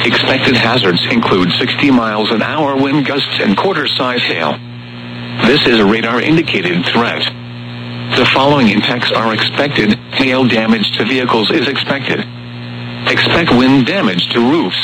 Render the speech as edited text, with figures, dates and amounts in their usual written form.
Expected hazards include 60 miles an hour wind gusts and quarter-size hail. This is a radar-indicated threat. The following impacts are expected. Hail damage to vehicles is expected. Expect wind damage to roofs,